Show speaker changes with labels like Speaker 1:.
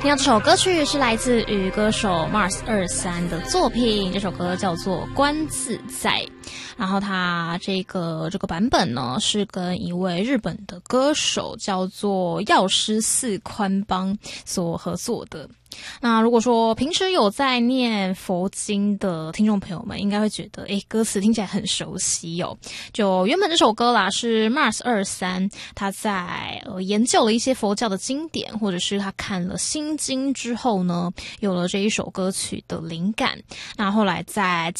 Speaker 1: 听到这首歌曲是来自于歌手 Mars23的作品，这首歌叫做《观自在》。然后他这个版本呢，是跟一位日本的歌手叫做药师寺宽邦所合作的。那如果说平时有在念佛经的听众朋友们，应该会觉得歌词听起来很熟悉哦。就原本这首歌啦，是 Mars23他在研究了一些佛教的经典，或者是他看了心经之后呢，有了这一首歌曲的灵感。那后来在